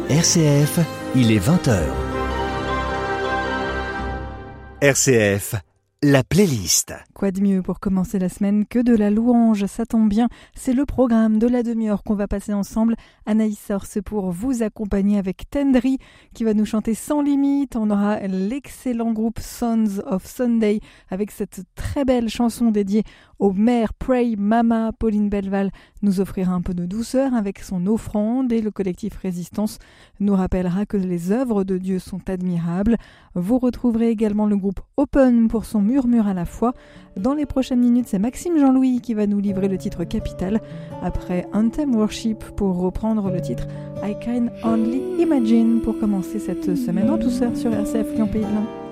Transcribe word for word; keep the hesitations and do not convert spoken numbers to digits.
R C F, il est vingt heures. R C F, la playlist. Quoi de mieux pour commencer la semaine que de la louange, ça tombe bien, c'est le programme de la demi-heure qu'on va passer ensemble. Anaïs Sorce pour vous accompagner avec Tendry qui va nous chanter Sans Limite. On aura l'excellent groupe Sons of Sunday avec cette très belle chanson dédiée aux mères Pray Mama. Pauline Belval nous offrira un peu de douceur avec son offrande et le collectif Résistance nous rappellera que les œuvres de Dieu sont admirables. Vous retrouverez également le groupe Open pour son Murmure à la foi. Dans les prochaines minutes, c'est Maxime Jean-Louis qui va nous livrer le titre Capital. Après Anthem Worship pour reprendre le titre I Can Only Imagine pour commencer cette semaine en douceur sur R C F Lyon Pays de l'Ain.